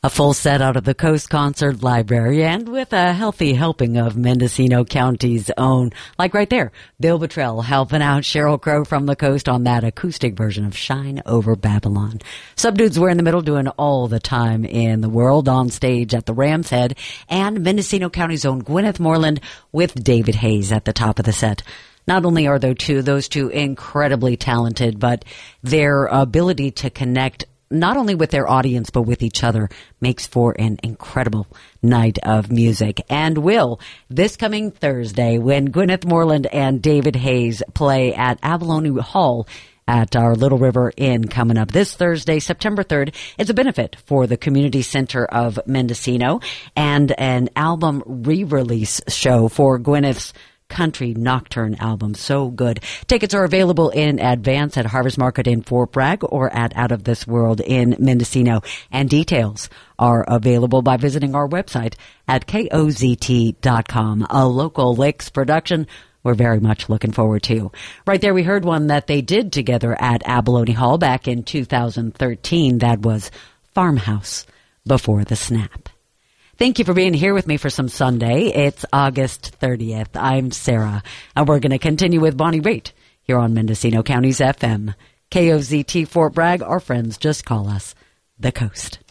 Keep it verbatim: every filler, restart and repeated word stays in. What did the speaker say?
A full set out of the Coast Concert Library and with a healthy helping of Mendocino County's own, like right there, Bill Bottrell helping out Sheryl Crow from the Coast on that acoustic version of Shine Over Babylon. Subdudes were in the middle doing all the time in the world on stage at the Ram's Head, and Mendocino County's own Gwyneth Moreland with David Hayes at the top of the set. Not only are those two, those two incredibly talented, but their ability to connect not only with their audience, but with each other makes for an incredible night of music. And will, this coming Thursday, when Gwyneth Moreland and David Hayes play at Abalone Hall at our Little River Inn coming up this Thursday, September third, it's a benefit for the Community Center of Mendocino and an album re-release show for Gwyneth's Country Nocturne album. So good. Tickets are available in advance at Harvest Market in Fort Bragg or at Out of This World in Mendocino. And details are available by visiting our website at K O Z T dot com. A local Licks production we're very much looking forward to. Right there we heard one that they did together at Abalone Hall back in two thousand thirteen. That was Farmhouse Before the Snap. Thank you for being here with me for some Sunday. It's August thirtieth. I'm Sarah, and we're going to continue with Bonnie Raitt here on Mendocino County's F M. K O Z T Fort Bragg. Our friends just call us The Coast.